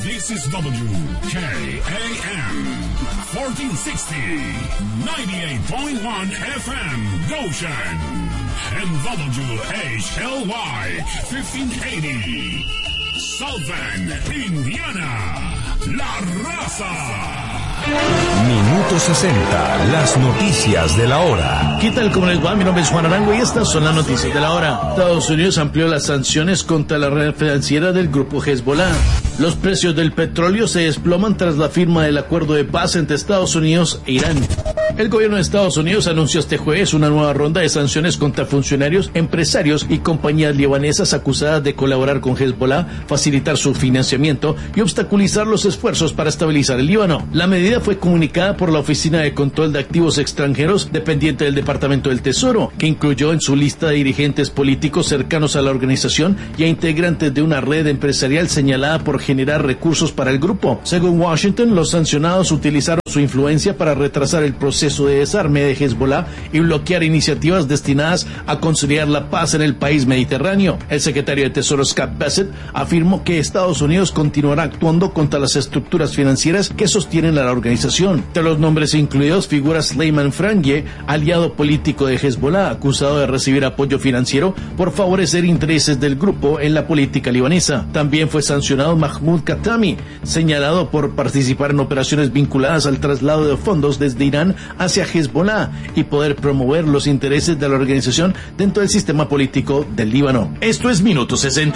This is WKAM 1460, 98.1 FM, Goshen, and WHLY 1580, South Bend, Indiana, La Raza. Minuto 60, las noticias de la hora. ¿Qué tal? ¿Cómo les va? Mi nombre es Juan Arango y estas son las noticias de la hora. Estados Unidos amplió las sanciones contra la red financiera del grupo Hezbollah. Los precios del petróleo se desploman tras la firma del acuerdo de paz entre Estados Unidos e Irán. El gobierno de Estados Unidos anunció este jueves una nueva ronda de sanciones contra funcionarios, empresarios y compañías libanesas acusadas de colaborar con Hezbollah, facilitar su financiamiento y obstaculizar los esfuerzos para estabilizar el Líbano. La medida fue comunicada por la Oficina de Control de Activos Extranjeros, dependiente del Departamento del Tesoro, que incluyó en su lista de dirigentes políticos cercanos a la organización y a integrantes de una red empresarial señalada por generar recursos para el grupo. Según Washington, los sancionados utilizaron su influencia para retrasar el proceso de desarme de Hezbollah y bloquear iniciativas destinadas a consolidar la paz en el país mediterráneo. El secretario de Tesoro Scott Bessent afirmó que Estados Unidos continuará actuando contra las estructuras financieras que sostienen a la organización. De los nombres incluidos figura Sleiman Frangieh, aliado político de Hezbollah, acusado de recibir apoyo financiero por favorecer intereses del grupo en la política libanesa. También fue sancionado Mahmoud Khatami, señalado por participar en operaciones vinculadas al traslado de fondos desde Irán hacia Hezbollah y poder promover los intereses de la organización dentro del sistema político del Líbano. Esto es Minuto 60.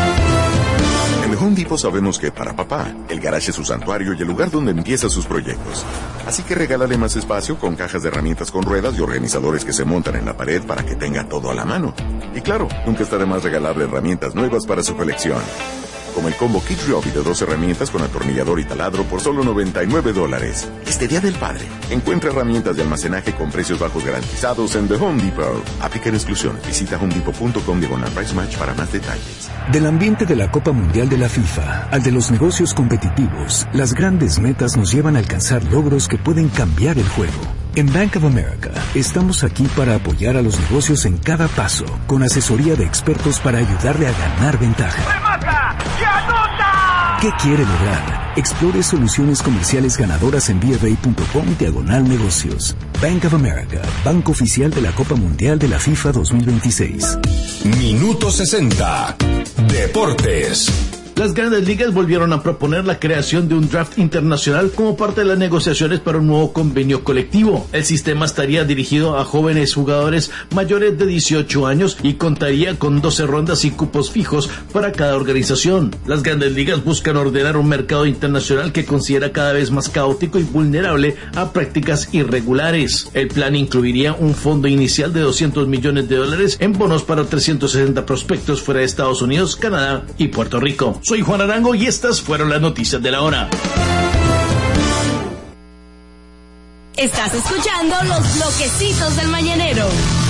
En Home Depot sabemos que para papá, el garage es su santuario y el lugar donde empieza sus proyectos. Así que regálale más espacio con cajas de herramientas con ruedas y organizadores que se montan en la pared para que tenga todo a la mano. Y claro, nunca está de más regalarle herramientas nuevas para su colección. Como el combo Kit Ryobi de 2 herramientas con atornillador y taladro por solo $99. Este Día del Padre, encuentra herramientas de almacenaje con precios bajos garantizados en The Home Depot. Aplica exclusiones. Visita homedepot.com/price match para más detalles. Del ambiente de la Copa Mundial de la FIFA al de los negocios competitivos, las grandes metas nos llevan a alcanzar logros que pueden cambiar el juego. En Bank of America, estamos aquí para apoyar a los negocios en cada paso, con asesoría de expertos para ayudarle a ganar ventaja. ¡Remata! ¡Y anota! ¿Qué quiere lograr? Explore soluciones comerciales ganadoras en BofA.com/negocios. Bank of America, banco oficial de la Copa Mundial de la FIFA 2026. Minuto 60. Deportes. Las grandes ligas volvieron a proponer la creación de un draft internacional como parte de las negociaciones para un nuevo convenio colectivo. El sistema estaría dirigido a jóvenes jugadores mayores de 18 años y contaría con 12 rondas y cupos fijos para cada organización. Las grandes ligas buscan ordenar un mercado internacional que considera cada vez más caótico y vulnerable a prácticas irregulares. El plan incluiría un fondo inicial de $200 millones en bonos para 360 prospectos fuera de Estados Unidos, Canadá y Puerto Rico. Soy Juan Arango y estas fueron las noticias de la hora. Estás escuchando los bloquecitos del mañanero.